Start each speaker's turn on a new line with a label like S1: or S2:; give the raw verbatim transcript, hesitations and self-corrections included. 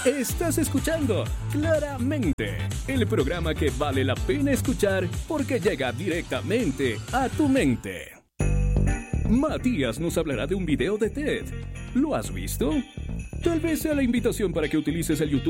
S1: Estás escuchando Claramente, el programa que vale la pena escuchar porque llega directamente a tu mente. Matías nos hablará de un video de TED. ¿Lo has visto? Tal vez sea la invitación para que utilices el YouTube